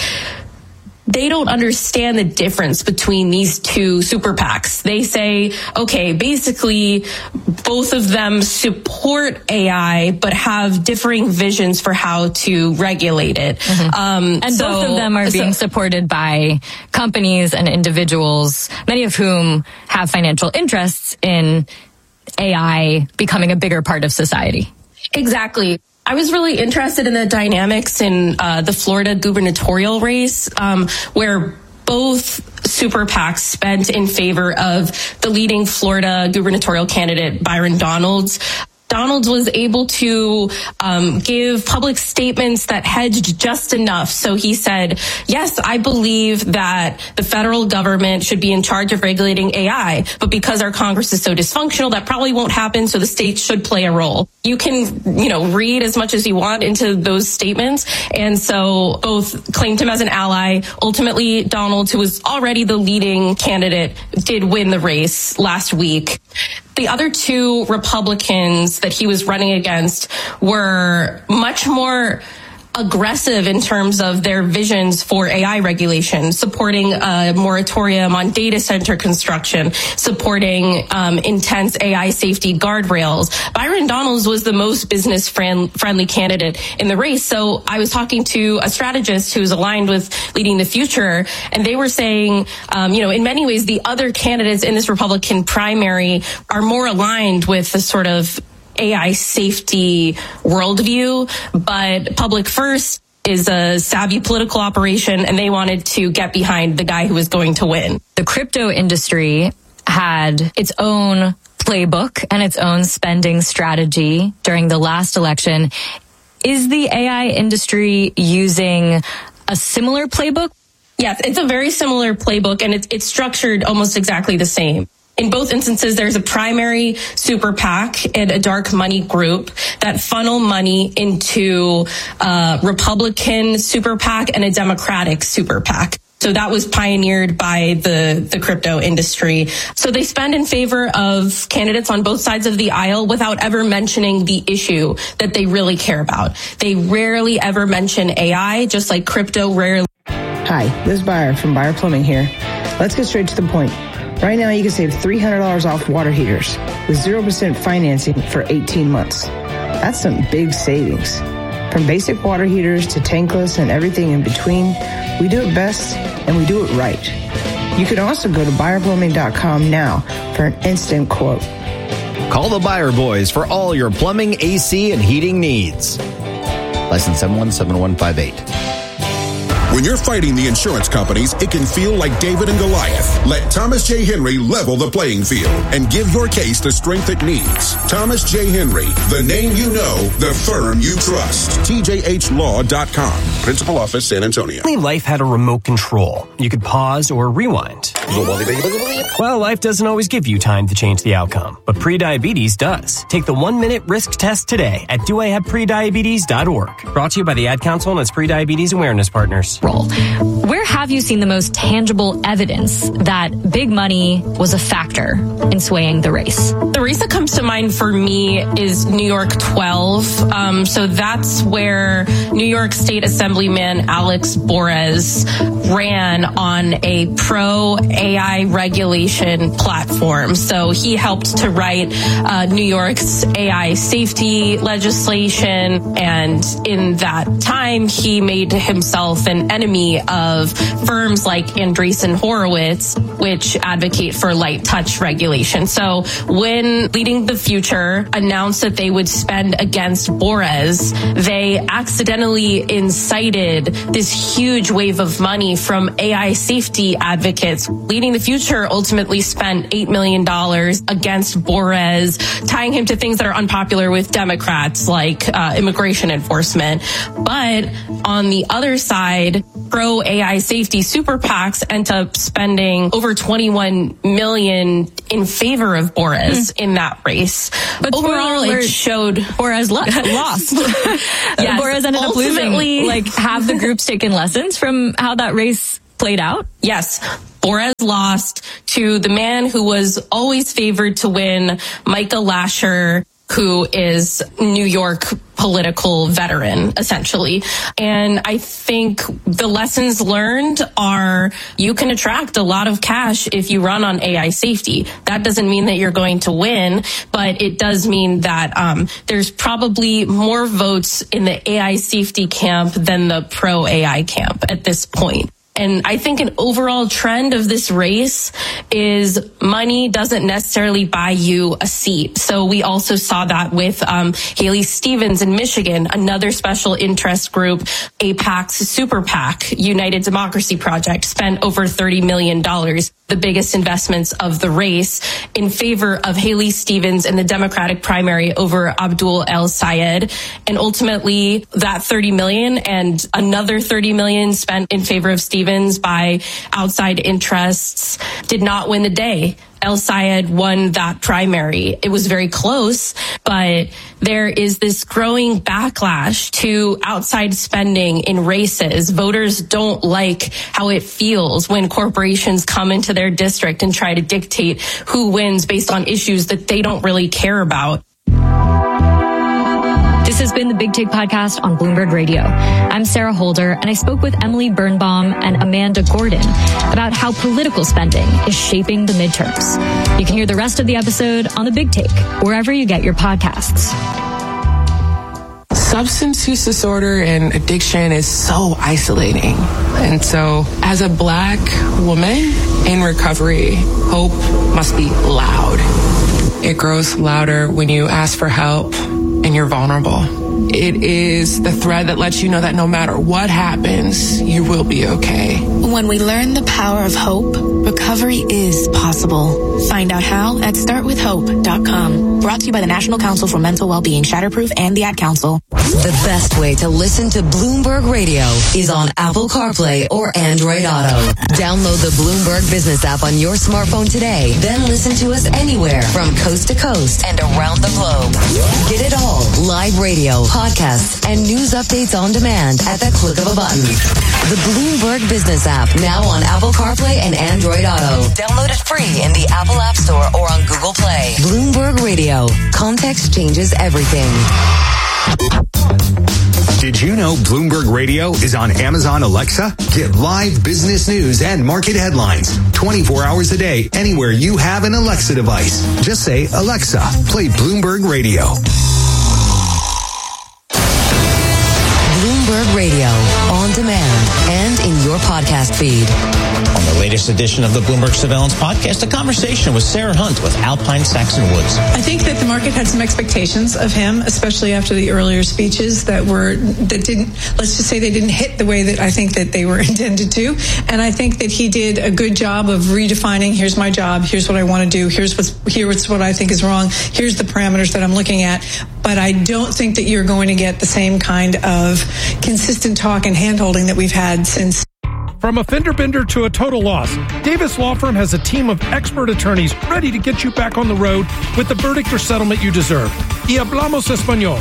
Speaker 6: they don't understand the difference between these two super PACs. They say, okay, basically both of them support A I, but have differing visions for how to regulate it.
Speaker 2: Mm-hmm. Um, and so, both of them are being so, supported by companies and individuals, many of whom have financial interests in A I becoming a bigger part of society.
Speaker 6: Exactly. I was really interested in the dynamics in uh, the Florida gubernatorial race, um, where both super PACs spent in favor of the leading Florida gubernatorial candidate, Byron Donalds. Donalds was able to um, give public statements that hedged just enough. So he said, yes, I believe that the federal government should be in charge of regulating A I, but because our Congress is so dysfunctional, that probably won't happen, so the states should play a role. You can, you know, read as much as you want into those statements. And so both claimed him as an ally. Ultimately, Donalds, who was already the leading candidate, did win the race last week. The other two Republicans that he was running against were much more aggressive in terms of their visions for A I regulation, supporting a moratorium on data center construction, supporting um, intense A I safety guardrails. Byron Donalds was the most business friend, friendly candidate in the race. So I was talking to a strategist who's aligned with Leading the Future, and they were saying, um, you know, in many ways, the other candidates in this Republican primary are more aligned with the sort of A I safety worldview, but Public First is a savvy political operation, and they wanted to get behind the guy who was going to win.
Speaker 2: The crypto industry had its own playbook and its own spending strategy during the last election. Is the A I industry using a similar playbook?
Speaker 6: Yes, it's a very similar playbook, and it's, it's structured almost exactly the same. In both instances, there's a primary super PAC and a dark money group that funnel money into a Republican super PAC and a Democratic super PAC. So that was pioneered by the, the crypto industry. So they spend in favor of candidates on both sides of the aisle without ever mentioning the issue that they really care about. They rarely ever mention A I, just like crypto rarely.
Speaker 7: Hi, this is Byron from Buyer Plumbing here. Let's get straight to the point. Right now, you can save three hundred dollars off water heaters with zero percent financing for eighteen months. That's some big savings. From basic water heaters to tankless and everything in between, we do it best and we do it right. You can also go to buyer plumbing dot com now for an instant quote.
Speaker 8: Call the Buyer Boys for all your plumbing, A C, and heating needs. License seven one seven one five eight.
Speaker 9: When you're fighting the insurance companies, it can feel like David and Goliath. Let Thomas J. Henry level the playing field and give your case the strength it needs. Thomas J. Henry, the name you know, the firm you trust. T J H law dot com. Principal Office, San Antonio.
Speaker 10: Only life had a remote control. You could pause or rewind. Well, life doesn't always give you time to change the outcome, but prediabetes does. Take the one-minute risk test today at do I have prediabetes dot org. Brought to you by the Ad Council and its prediabetes awareness partners.
Speaker 2: Where have have you seen the most tangible evidence that big money was a factor in swaying the race?
Speaker 6: The race that comes to mind for me is New York twelve. Um, so that's where New York State Assemblyman Alex Borez ran on a pro-A I regulation platform. So he helped to write uh, New York's A I safety legislation. And in that time, he made himself an enemy of firms like Andreessen Horowitz, which advocate for light touch regulation. So when Leading the Future announced that they would spend against Borez, they accidentally incited this huge wave of money from A I safety advocates. Leading the Future ultimately spent eight million dollars against Borez, tying him to things that are unpopular with Democrats, like uh, immigration enforcement. But on the other side, pro-A I safety super PACs end up spending over twenty-one million dollars in favor of Borez mm. in that race.
Speaker 2: But
Speaker 6: overall, it showed
Speaker 2: Borez lost.
Speaker 6: Yes,
Speaker 2: Borez ended up losing. Like, have the groups taken lessons from how that race played out?
Speaker 6: Yes. Borez lost to the man who was always favored to win, Micah Lasher, who is New York political veteran, essentially. And I think the lessons learned are you can attract a lot of cash if you run on A I safety. That doesn't mean that you're going to win, but it does mean that um, there's probably more votes in the A I safety camp than the pro-A I camp at this point. And I think an overall trend of this race is money doesn't necessarily buy you a seat. So we also saw that with um, Haley Stevens in Michigan, another special interest group, AIPAC's Super PAC, United Democracy Project, spent over thirty million dollars, the biggest investments of the race, in favor of Haley Stevens in the Democratic primary over Abdul El Sayed. And ultimately, that thirty million dollars and another thirty million dollars spent in favor of Stevens by outside interests did not win the day. El Sayed won that primary. It was very close, but there is this growing backlash to outside spending in races. Voters don't like how it feels when corporations come into their district and try to dictate who wins based on issues that they don't really care about.
Speaker 2: This has been the Big Take Podcast on Bloomberg Radio. I'm Sarah Holder, and I spoke with Emily Birnbaum and Amanda Gordon about how political spending is shaping the midterms. You can hear the rest of the episode on the Big Take, wherever you get your podcasts.
Speaker 11: Substance use disorder and addiction is so isolating. And so, as a Black woman in recovery, hope must be loud. It grows louder when you ask for help and you're vulnerable. It is the thread that lets you know that no matter what happens, you will be okay.
Speaker 12: When we learn the power of hope, recovery is possible. Find out how at start with hope dot com. Brought to you by the National Council for Mental Wellbeing, Shatterproof, and the Ad Council.
Speaker 4: The best way to listen to Bloomberg Radio is on Apple CarPlay or Android Auto. Download the Bloomberg Business app on your smartphone today. Then listen to us anywhere from coast to coast and around the globe. Get it all. Live radio, podcasts, and news updates on demand at the click of a button. The Bloomberg Business app, now on Apple CarPlay and Android Auto. Download it free in the Apple App Store or on Google Play. Bloomberg Radio. Context changes everything.
Speaker 19: Did you know Bloomberg Radio is on Amazon Alexa? Get live business news and market headlines twenty-four hours a day anywhere you have an Alexa device. Just say, Alexa, play Bloomberg Radio.
Speaker 4: Bloomberg Radio, on demand and in your podcast feed.
Speaker 13: On the latest edition of the Bloomberg Surveillance Podcast, a conversation with Sarah Hunt with Alpine Saxon Woods.
Speaker 14: I think that the market had some expectations of him, especially after the earlier speeches that were that didn't. Let's just say they didn't hit the way that I think that they were intended to. And I think that he did a good job of redefining. Here's my job. Here's what I want to do. Here's what's here's what I think is wrong. Here's the parameters that I'm looking at. But I don't think that you're going to get the same kind of consistent talk and handholding that we've had since.
Speaker 15: From a fender bender to a total loss, Davis Law Firm has a team of expert attorneys ready to get you back on the road with the verdict or settlement you deserve. Y hablamos español.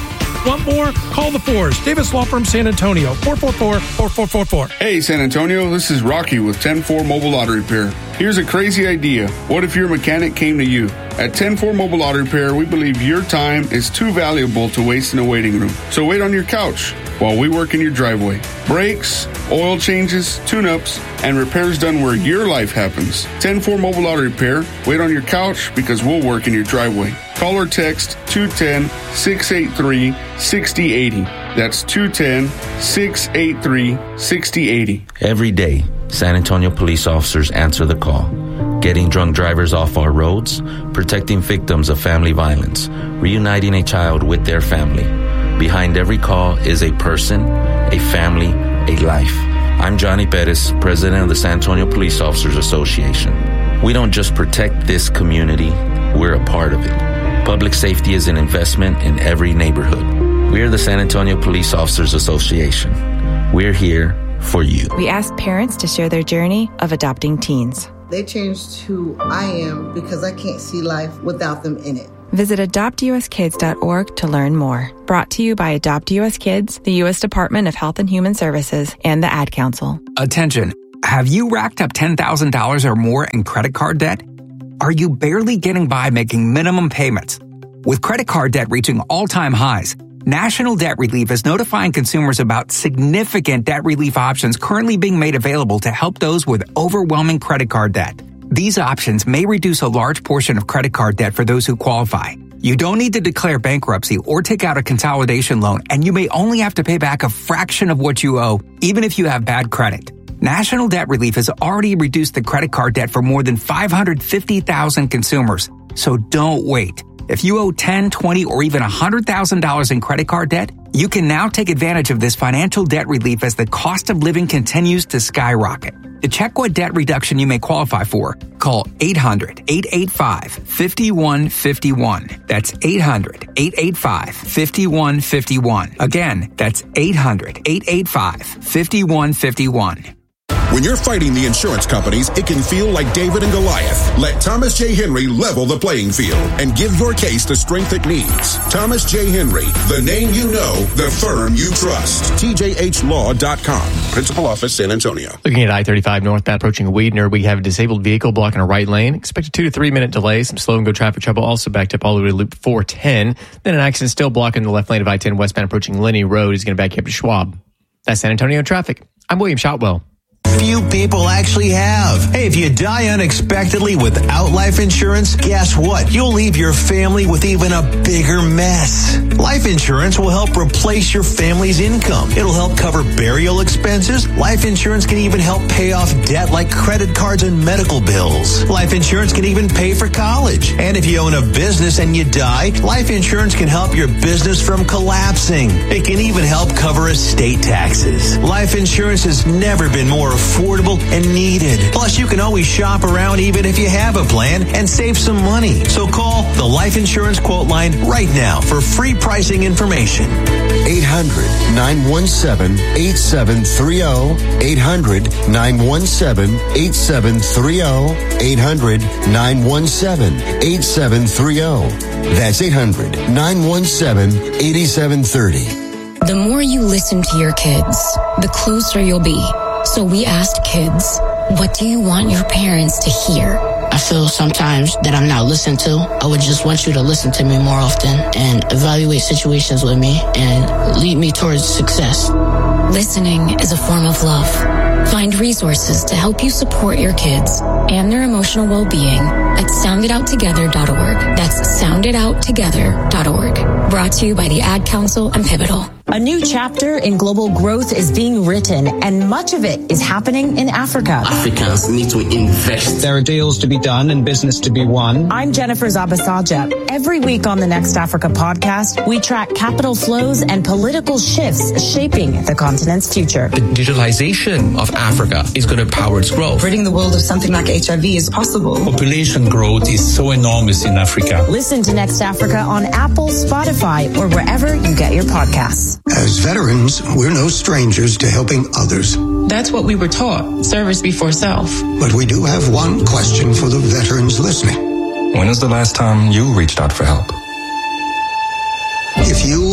Speaker 15: Want more? Call the Fours. Davis Law Firm San Antonio. four four four, four four four four.
Speaker 3: Hey, San Antonio. This is Rocky with ten four Mobile Auto Repair. Here's a crazy idea. What if your mechanic came to you? At ten four Mobile Auto Repair, we believe your time is too valuable to waste in a waiting room. So wait on your couch while we work in your driveway. Brakes, oil changes, tune-ups, and repairs done where your life happens. ten four Mobile Auto Repair. Wait on your couch because we'll work in your driveway. Call or text two one zero, six eight three, six zero eight zero. That's two one zero, six eight three, six zero eight zero.
Speaker 16: Every day, San Antonio police officers answer the call. Getting drunk drivers off our roads, protecting victims of family violence, reuniting a child with their family. Behind every call is a person, a family, a life. I'm Johnny Perez, president of the San Antonio Police Officers Association. We don't just protect this community, we're a part of it. Public safety is an investment in every neighborhood. We're the San Antonio Police Officers Association. We're here for you.
Speaker 17: We asked parents to share their journey of adopting teens.
Speaker 18: They changed who I am because I can't see life without them in it.
Speaker 17: Visit adopt u s kids dot org to learn more. Brought to you by Adopt U S Kids, the U S Department of Health and Human Services, and the Ad Council.
Speaker 20: Attention. Have you racked up ten thousand dollars or more in credit card debt? Are you barely getting by making minimum payments? With credit card debt reaching all-time highs, National Debt Relief is notifying consumers about significant debt relief options currently being made available to help those with overwhelming credit card debt. These options may reduce a large portion of credit card debt for those who qualify. You don't need to declare bankruptcy or take out a consolidation loan, and you may only have to pay back a fraction of what you owe, even if you have bad credit. National Debt Relief has already reduced the credit card debt for more than five hundred fifty thousand consumers. So don't wait. If you owe ten, twenty, or even one hundred thousand dollars in credit card debt, you can now take advantage of this financial debt relief as the cost of living continues to skyrocket. To check what debt reduction you may qualify for, call eight hundred, eight eight five, five one five one. That's eight hundred, eight eight five, five one five one. Again, that's eight hundred, eight eight five, five one five one.
Speaker 9: When you're fighting the insurance companies, it can feel like David and Goliath. Let Thomas J. Henry level the playing field and give your case the strength it needs. Thomas J. Henry, the name you know, the firm you trust. T J H law dot com. Principal Office, San Antonio.
Speaker 21: Looking at I thirty-five northbound approaching Weidner, we have a disabled vehicle blocking a right lane. Expect a two to three minute delay. Some slow and go traffic trouble also backed up all the way to Loop four ten. Then an accident still blocking the left lane of I ten westbound approaching Linney Road is going to back you up to Schwab. That's San Antonio traffic. I'm William Shotwell.
Speaker 13: Few people actually have. Hey, if you die unexpectedly without life insurance, guess what? You'll leave your family with even a bigger mess. Life insurance will help replace your family's income. It'll help cover burial expenses. Life insurance can even help pay off debt like credit cards and medical bills. Life insurance can even pay for college. And if you own a business and you die, life insurance can help your business from collapsing. It can even help cover estate taxes. Life insurance has never been more affordable and needed. Plus, you can always shop around even if you have a plan and save some money. So call the Life Insurance Quote Line right now for free pricing information.
Speaker 23: eight hundred, nine one seven, eight seven three zero. eight hundred, nine one seven, eight seven three zero. eight hundred, nine one seven, eight seven three zero. That's eight hundred, nine one seven, eight seven three zero.
Speaker 12: The more you listen to your kids, the closer you'll be. So we asked kids, what do you want your parents to hear?
Speaker 24: I feel sometimes that I'm not listened to. I would just want you to listen to me more often and evaluate situations with me and lead me towards success.
Speaker 12: Listening is a form of love. Find resources to help you support your kids and their emotional well-being at sound it out together dot org. That's sound it out together dot org. Brought to you by the Ad Council and Pivotal.
Speaker 25: A new chapter in global growth is being written, and much of it is happening in Africa.
Speaker 26: Africans need to invest.
Speaker 27: There are deals to be done and business to be won.
Speaker 25: I'm Jennifer Zabasaja. Every week on the Next Africa podcast, we track capital flows and political shifts shaping the continent's future.
Speaker 28: The digitalization of Africa is going to power its growth.
Speaker 29: Ridding the world of something like H I V is possible.
Speaker 34: Population growth is so enormous in Africa.
Speaker 25: Listen to Next Africa on Apple, Spotify, or wherever you get your podcasts.
Speaker 35: As veterans, we're no strangers to helping others.
Speaker 11: That's what we were taught, service before self.
Speaker 35: But we do have one question for the veterans listening.
Speaker 28: When was the last time you reached out for help?
Speaker 35: If you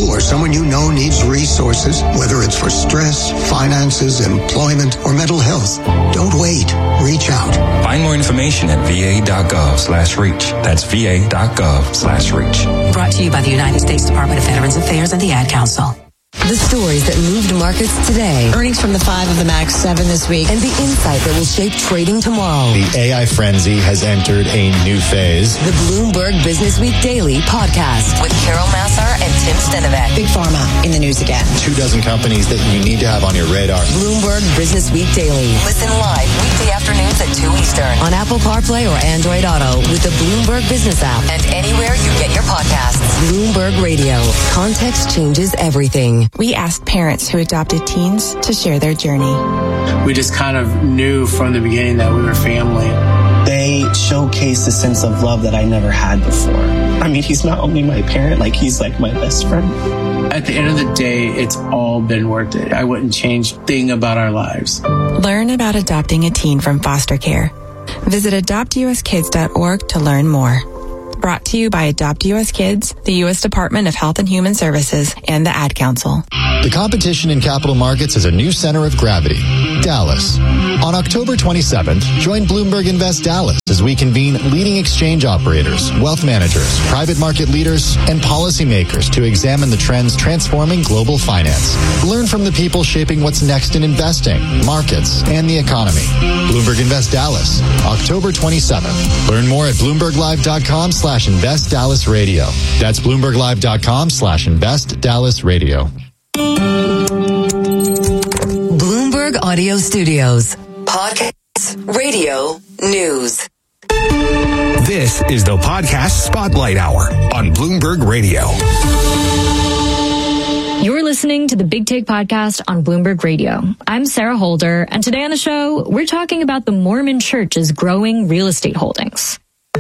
Speaker 35: or someone you know needs resources, whether it's for stress, finances, employment, or mental health, don't wait. Reach out.
Speaker 28: Find more information at va.gov slash reach. That's va.gov slash reach.
Speaker 1: Brought to you by the United States Department of Veterans Affairs and the Ad Council.
Speaker 2: The stories that moved markets today.
Speaker 4: Earnings from the five of the Max seven this week.
Speaker 2: And the insight that will shape trading tomorrow.
Speaker 5: The A I frenzy has entered a new phase.
Speaker 2: The Bloomberg Business Week Daily podcast with Carol Massar and Tim Stenovec.
Speaker 4: Big Pharma in the news again.
Speaker 5: Two dozen companies that you need to have on your radar.
Speaker 2: Bloomberg Business Week Daily. Listen live weekday afternoons at two Eastern on Apple CarPlay or Android Auto with the Bloomberg Business app and anywhere you get your podcasts. Bloomberg Radio. Context changes everything.
Speaker 17: We asked parents who adopted teens to share their journey.
Speaker 6: We just kind of knew from the beginning that we were family.
Speaker 7: They showcased a sense of love that I never had before. I mean, he's not only my parent, like he's like my best friend.
Speaker 6: At the end of the day, it's all been worth it. I wouldn't change a thing about our lives.
Speaker 17: Learn about adopting a teen from foster care. Visit adopt u s kids dot org to learn more. Brought to you by Adopt U S Kids, the U S Department of Health and Human Services, and the Ad Council.
Speaker 5: The competition in capital markets has a new center of gravity, Dallas. On October twenty-seventh, join Bloomberg Invest Dallas as we convene leading exchange operators, wealth managers, private market leaders, and policymakers to examine the trends transforming global finance. Learn from the people shaping what's next in investing, markets, and the economy. Bloomberg Invest Dallas, October twenty-seventh. Learn more at bloomberg live dot com slash invest dallas radio. That's bloomberg live dot com slash invest dallas radio.
Speaker 2: Bloomberg Audio Studios. Podcasts, radio, news.
Speaker 9: This is the Podcast Spotlight Hour on Bloomberg Radio.
Speaker 8: You're listening to the Big Take Podcast on Bloomberg Radio. I'm Sarah Holder, and today on the show, we're talking about the Mormon Church's growing real estate holdings.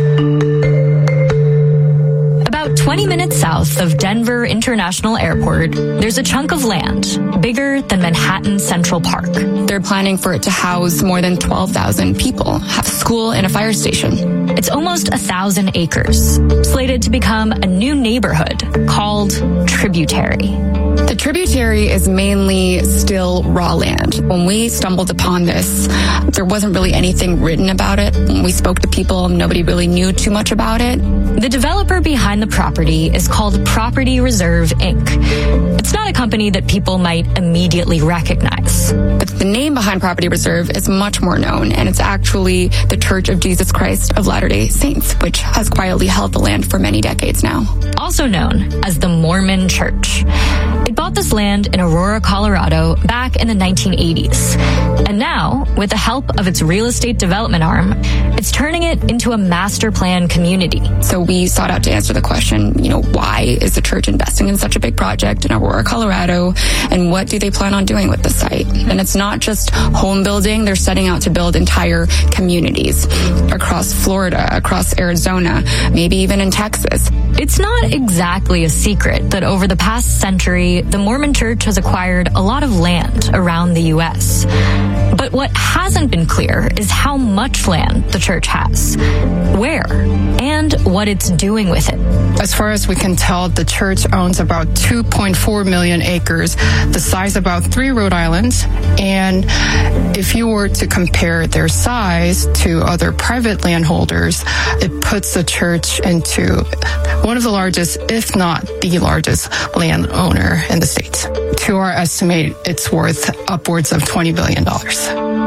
Speaker 8: About twenty minutes south of Denver International Airport, there's a chunk of land bigger than Manhattan Central Park.
Speaker 10: They're planning for it to house more than twelve thousand people, have a school and a fire station.
Speaker 8: It's almost a thousand acres, slated to become a new neighborhood called Tributary.
Speaker 10: The Tributary is mainly still raw land. When we stumbled upon this, there wasn't really anything written about it. When we spoke to people, nobody really knew too much about it.
Speaker 8: The developer behind the property is called Property Reserve Incorporated. It's not a company that people might immediately recognize.
Speaker 10: But the name behind Property Reserve is much more known, and it's actually the Church of Jesus Christ of Latter-day Saints, which has quietly held the land for many decades now.
Speaker 8: Also known as the Mormon Church. It bought this land in Aurora, Colorado back in the nineteen eighties. And now, with the help of its real estate development arm, it's turning it into a master plan community.
Speaker 10: So we sought out to answer the question, you know, why is the church investing in such a big project in Aurora, Colorado, and what do they plan on doing with the site? And it's not just home building, they're setting out to build entire communities across Florida, across Arizona, maybe even in Texas.
Speaker 8: It's not exactly a secret that over the past century, the Mormon Church has acquired a lot of land around the U S. But what hasn't been clear is how much land the church has, where, and what it's doing with it.
Speaker 10: As far as we can tell, the church owns about two point four million acres, the size about three Rhode Islands. And if you were to compare their size to other private landholders, it puts the church into one of the largest, if not the largest, landowner in the States. To our estimate, it's worth upwards of twenty billion dollars.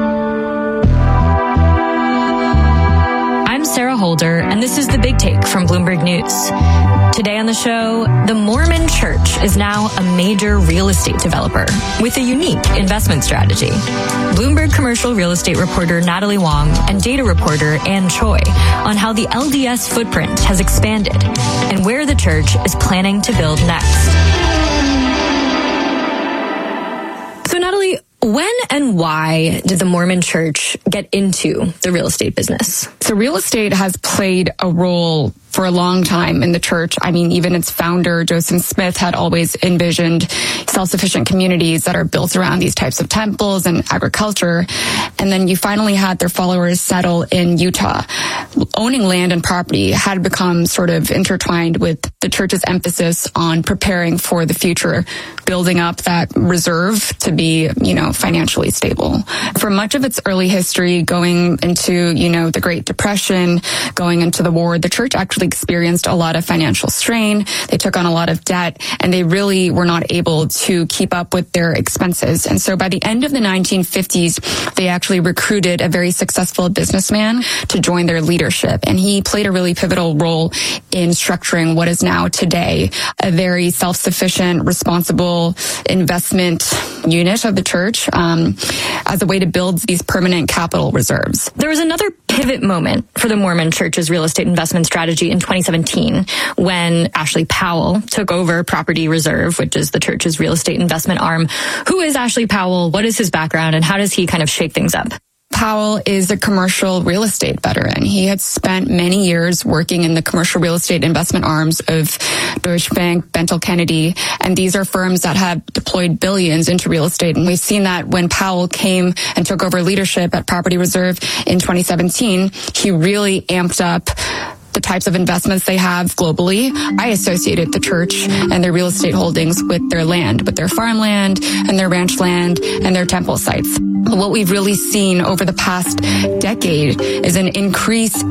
Speaker 8: I'm Sarah Holder, and this is The Big Take from Bloomberg News. Today on the show, the Mormon Church is now a major real estate developer with a unique investment strategy. Bloomberg commercial real estate reporter Natalie Wong and data reporter Ann Choi on how the L D S footprint has expanded and where the church is planning to build next. So, Natalie, when and why did the Mormon Church get into the real estate business?
Speaker 10: So real estate has played a role for a long time in the church. I mean, even its founder, Joseph Smith, had always envisioned self-sufficient communities that are built around these types of temples and agriculture. And then you finally had their followers settle in Utah. Owning land and property had become sort of intertwined with the church's emphasis on preparing for the future, building up that reserve to be, you know, financially stable. For much of its early history, going into, you know, the Great Depression, going into the war, the church actually experienced a lot of financial strain. They took on a lot of debt, and they really were not able to keep up with their expenses. And so by the end of the nineteen fifties, they actually recruited a very successful businessman to join their leadership. And he played a really pivotal role in structuring what is now today a very self-sufficient, responsible investment unit of the church um, as a way to build these permanent capital reserves.
Speaker 8: There was another pivot moment for the Mormon Church's real estate investment strategy in twenty seventeen when Ashley Powell took over Property Reserve, which is the church's real estate investment arm. Who is Ashley Powell? What is his background, and how does he kind of shake things up?
Speaker 10: Powell is a commercial real estate veteran. He had spent many years working in the commercial real estate investment arms of Deutsche Bank, Bentall Kennedy, and these are firms that have deployed billions into real estate. And we've seen that when Powell came and took over leadership at Property Reserve in twenty seventeen, he really amped up the types of investments they have globally. I associated the church and their real estate holdings with their land, with their farmland and their ranch land and their temple sites. What we've really seen over the past decade is an increase